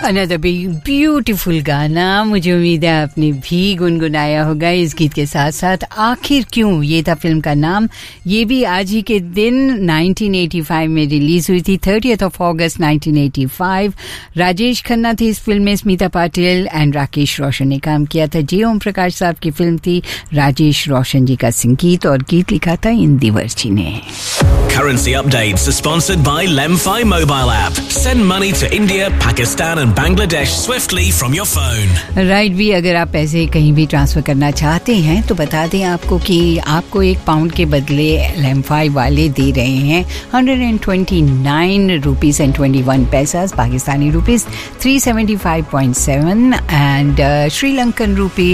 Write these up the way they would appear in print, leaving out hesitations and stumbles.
Another beautiful गाना, मुझे उम्मीद है आपने भी गुनगुनाया होगा इस गीत के साथ साथ। आखिर क्यों, ये था फिल्म का नाम। ये भी आज ही के दिन 1985 में रिलीज हुई थी, 30th of August 1985। Rajesh Khanna थे इस फिल्म में, स्मिता पाटिल एंड राकेश रोशन ने काम किया था। जे ओम प्रकाश साहब की फिल्म थी, राजेश रोशन जी का संगीत और गीत लिखा था इंदिवरजी ने। Currency updates are sponsored by Lemfi mobile app. Send money to India, Pakistan and Bangladesh swiftly from your phone. Right भी, अगर आप पैसे कहीं भी ट्रांसफर करना चाहते हैं तो बता दें आपको कि आपको 1 पाउंड के बदले Lemfi वाले दे रहे हैं 129 rupees and 21 पैसास, Pakistani rupees 375.7 and Sri Lankan रुपी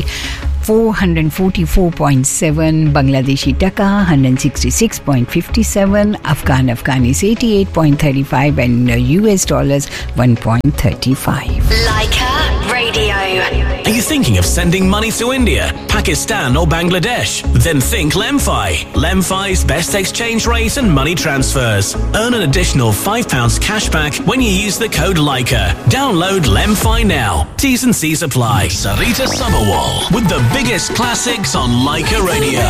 444.7, बांग्लादेशी टका 166.57, अफगानीस 88.35 and US dollars 1.35. Leica Radio. Are you thinking of sending money to India, Pakistan or Bangladesh? Then think Lemfi. Lemfi's best exchange rate and money transfers. Earn an additional £5 cashback when you use the code Leica. Download Lemfi now. T's and C's apply. Sarita Sabharwal with the biggest classics on Leica Radio.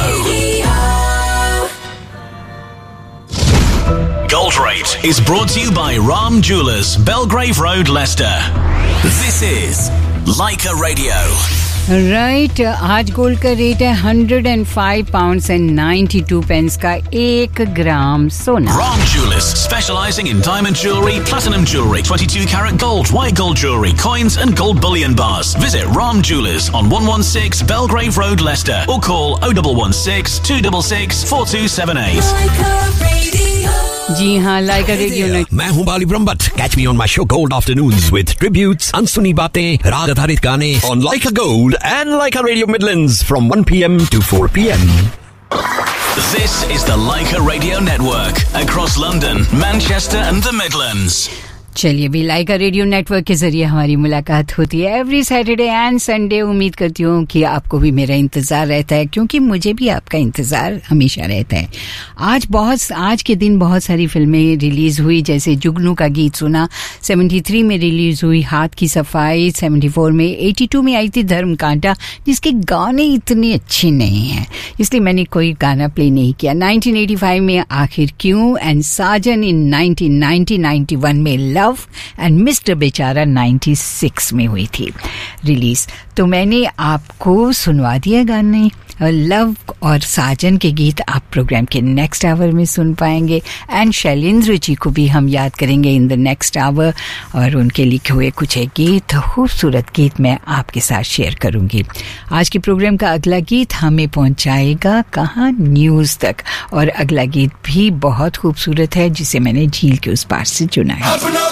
Gold Rate is brought to you by Ram Jewellers, Belgrave Road, Leicester. This is Leica Radio. Right, आज gold का rate है 105 pounds and 92 pens का 1 ग्राम सोना। Ram Jewellers, specializing in diamond jewelry, platinum jewelry, 22 karat gold, white gold jewelry, coins and gold bullion bars. Visit Ram Jewellers on 116 Belgrave Road, Leicester, or call 0116 266 4278. जी हाँ, लाइका radio ने। मैं हूँ बाली Brahmbhatt. Catch me on my show Gold Afternoons with tributes, अनसुनी बातें, राग आधारित गाने on Leica Gold and Leica Radio Midlands from 1 p.m. to 4 p.m. This is the Leica Radio Network across London, Manchester and the Midlands. चलिए भी, लाइका radio network के जरिए हमारी मुलाकात होती है एवरी सैटरडे एंड संडे। उम्मीद करती हूँ कि आपको भी मेरा इंतज़ार रहता है, क्योंकि मुझे भी आपका इंतज़ार हमेशा रहता है। आज के दिन बहुत सारी फिल्में रिलीज़ हुई, जैसे जुगनू का गीत सुना, 73 में रिलीज़ हुई हाथ की सफाई, 74 में, 82 में आई थी धर्मकांटा, जिसके गाने इतने अच्छे नहीं हैं, इसलिए मैंने कोई गाना प्ले नहीं किया। 1985 में आखिर क्यों एंड साजन इन 1991 में लव एंड मिस्टर बेचारा 96 में हुई थी रिलीज। तो मैंने आपको सुनवा दिया गाने। लव और साजन के गीत आप प्रोग्राम के नेक्स्ट आवर में सुन पाएंगे एंड शैलेंद्र जी को भी हम याद करेंगे इन द नेक्स्ट आवर, और उनके लिखे हुए कुछ एक गीत, खूबसूरत गीत मैं आपके साथ शेयर करूंगी। आज के प्रोग्राम का अगला गीत हमें पहुंचाएगा कहाँ, न्यूज़ तक, और अगला गीत भी बहुत खूबसूरत है जिसे मैंने झील के उस पार से चुना है।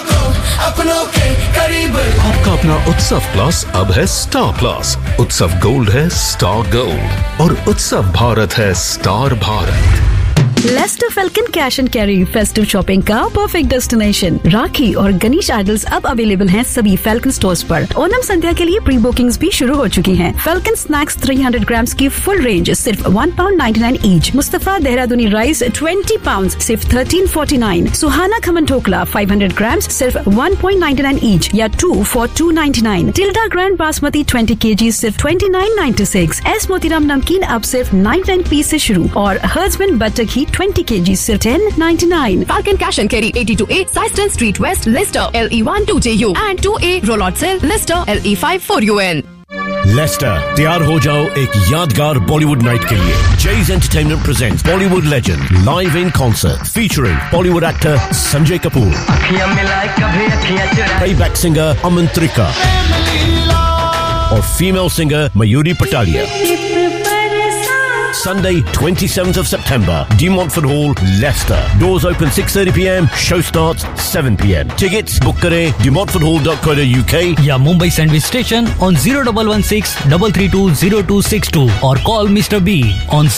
आपका अपना उत्सव प्लस अब है स्टार प्लस। उत्सव गोल्ड है स्टार गोल्ड और उत्सव भारत है star Bharat. Lester falcon cash and carry festive shopping का परफेक्ट डेस्टिनेशन। राखी और गणेश आइडल्स अब अवेलेबल हैं सभी फेल्कन स्टोर्स पर। ओनम संध्या के लिए प्री बुकिंग्स भी शुरू हो चुकी हैं। फेल्कन स्नैक्स 300 ग्राम्स की फुल रेंज सिर्फ £1.99 ईच। मुस्तफा देहरादूनी राइस 20 पाउंड सिर्फ £13.49। सुहाना खमन ठोकला 500 ग्राम्स सिर्फ £1.99 ईच या 2 for £2.99। Tilde grand basmati 20 kg सिर्फ £29.96। एस मोतीराम नमकीन अब सिर्फ 99p से शुरू, और हर्जमन बटर घी 20 kg सिर्फ $10.99. Falcon Cash and Carry 82A Syston Street West, Leicester LE1 2JU and 2A Rollot Cell, Leicester LE5 4UN. Lester, तैयार हो जाओ एक यादगार बॉलीवुड नाइट के लिए। Jay's Entertainment presents Bollywood legend live in concert featuring Bollywood actor Sanjay Kapoor, playback singer Aman Trika, और female singer Mayuri Patalia. Sunday, 27th of September, De Montfort Hall, Leicester. Doors open 6:30 p.m. Show starts 7 p.m. Tickets book kare demontforthall.co.uk या Mumbai sandwich station on 0116-332-0262 or call Mr. B on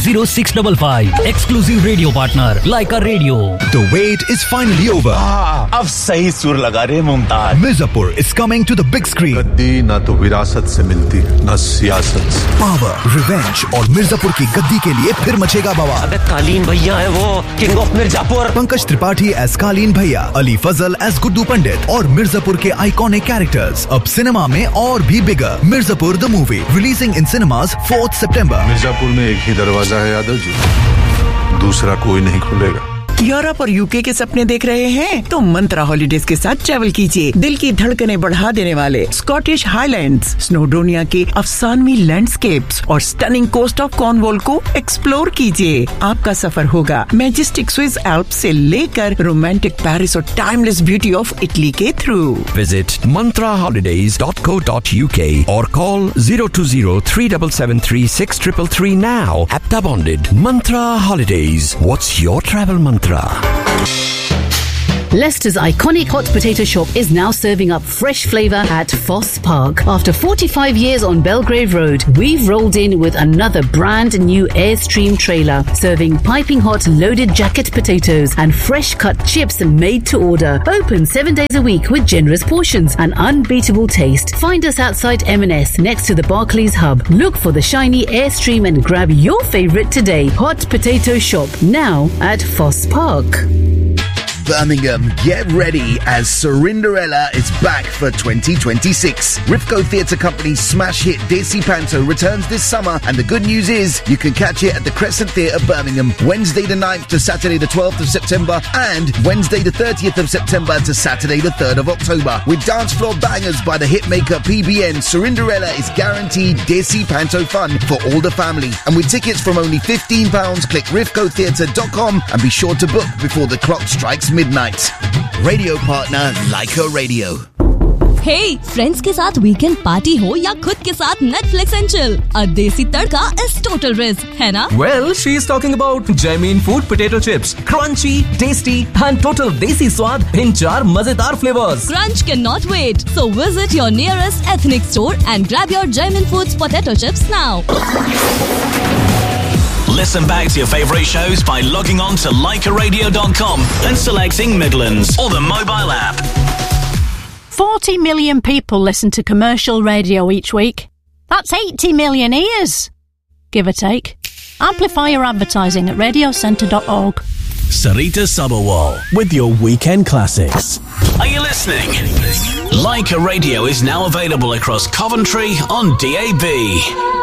07860-280-655. Exclusive radio partner Leica Radio. The wait is finally over. अब सही सुर लगा रे Mumtaz. Mirzapur is coming to the big screen. गद्दी ना तो विरासत से मिलती ना सियासत से। Power, revenge और मिर्जापुर की गद्दी के लिए फिर मचेगा बवाल। अबे कालीन भैया है वो, king of Mirzapur. Pankaj Tripathi as कालीन भैया, अली फजल एज गुड्डू पंडित और मिर्जापुर के आइकॉनिक कैरेक्टर्स अब सिनेमा में और भी बिगर। Mirzapur the movie releasing in cinemas 4 सितंबर। मिर्जापुर में एक ही दरवाजा है यादव जी, दूसरा कोई नहीं खुलेगा। यूरोप और यूके के सपने देख रहे हैं तो मंत्रा हॉलिडेज के साथ ट्रैवल कीजिए। दिल की धड़कनें बढ़ा देने वाले स्कॉटिश हाईलैंड्स, स्नोडोनिया के अफसानवी लैंडस्केप्स और स्टनिंग कोस्ट ऑफ कॉर्नवॉल को एक्सप्लोर कीजिए। आपका सफर होगा मैजेस्टिक स्विस एल्प्स से लेकर रोमांटिक पेरिस और टाइमलेस ब्यूटी ऑफ इटली के through. Visit mantraholidays.co.uk or call 020-3773-6333 now. Apta bonded. Mantra Holidays. What's your travel mantra? Leicester's iconic hot potato shop is now serving up fresh flavour at Foss Park. After 45 years on Belgrave Road, we've rolled in with another brand new Airstream trailer, serving piping hot loaded jacket potatoes and fresh cut chips made to order. Open 7 days a week with generous portions and unbeatable taste. Find us outside M&S next to the Barclays Hub. Look for the shiny Airstream and grab your favourite today. Hot Potato Shop, now at Foss Park. Birmingham, get ready as Cinderella is back for 2026. Rifco Theatre Company's smash hit Desi Panto returns this summer, and the good news is you can catch it at the Crescent Theatre, Birmingham, Wednesday the 9th to Saturday the 12th of September, and Wednesday the 30th of September to Saturday the 3rd of October. With dance floor bangers by the hitmaker PBN, Cinderella is guaranteed Desi Panto fun for all the family. And with tickets from only £15, click rifcotheatre.com and be sure to book before the clock strikes midnight. Radio partner Leica Radio. Hey, friends के साथ weekend party हो या खुद के साथ Netflix and chill, a देसी तड़का is total risk, है ना? Well, she is talking about Jamin Food Potato Chips, crunchy, tasty and total देसी स्वाद in 4 मजेदार flavors. Crunch cannot wait, so visit your nearest ethnic store and grab your Jamin Foods Potato Chips now. Listen back to your favourite shows by logging on to LeicaRadio.com and selecting Midlands or the mobile app. 40 million people listen to commercial radio each week. That's 80 million ears, give or take. Amplify your advertising at radiocentre.org. Sarita Sabawal with your weekend classics. Are you listening? Leica Radio is now available across Coventry on DAB.